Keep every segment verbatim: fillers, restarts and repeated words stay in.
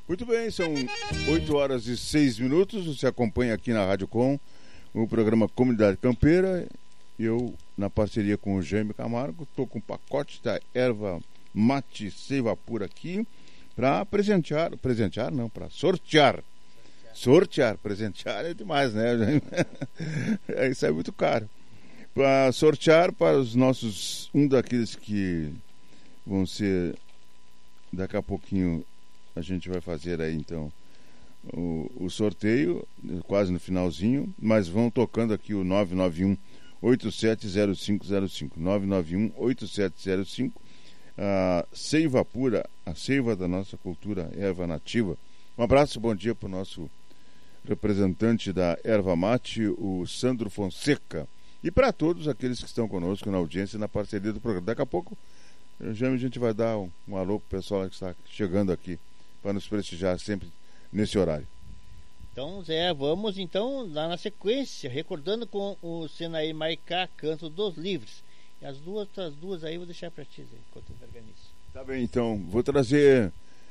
Muito bem, são oito horas e seis minutos. Você acompanha aqui na Rádio Com o programa Comunidade Campeira. Eu, na parceria com o Jaime Camargo, estou com um pacote da erva mate Seiva Pura aqui para presentear, presentear não, para sortear. Sortear, presentear é demais, né, Jaime? Isso é muito caro. Para sortear para os nossos, um daqueles que vão ser, daqui a pouquinho a gente vai fazer aí então o, o sorteio, quase no finalzinho, mas vão tocando aqui o nove nove um, oito sete zero cinco zero cinco, nove nove um, oito sete zero cinco, a Seiva Pura, a seiva da nossa cultura erva nativa. Um abraço, bom dia para o nosso representante da erva mate, o Sandro Fonseca, e para todos aqueles que estão conosco na audiência e na parceria do programa. Daqui a pouco já a gente vai dar um, um alô para o pessoal que está chegando aqui para nos prestigiar sempre nesse horário. Então, Zé, vamos então lá na sequência, recordando com o Senair Maicá, Canto dos Livros. E as duas, as duas aí eu vou deixar para ti, Zé, enquanto eu organizo. Tá bem, então, vou trazer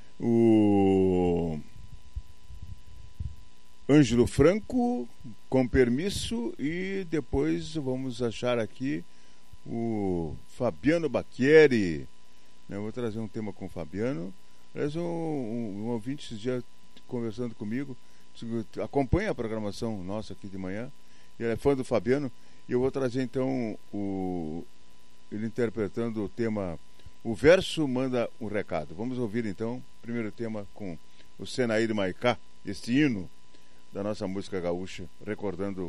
o Ângelo Franco, com permisso, e depois vamos achar aqui o Fabiano Bacchieri. Eu vou trazer um tema com o Fabiano. Aliás, um, um, um ouvinte esses dias conversando comigo, acompanha a programação nossa aqui de manhã, ele é fã do Fabiano, e eu vou trazer então o, ele interpretando o tema O Verso Manda um Recado. Vamos ouvir então o primeiro tema com o Senair Maicá, este hino da nossa música gaúcha, recordando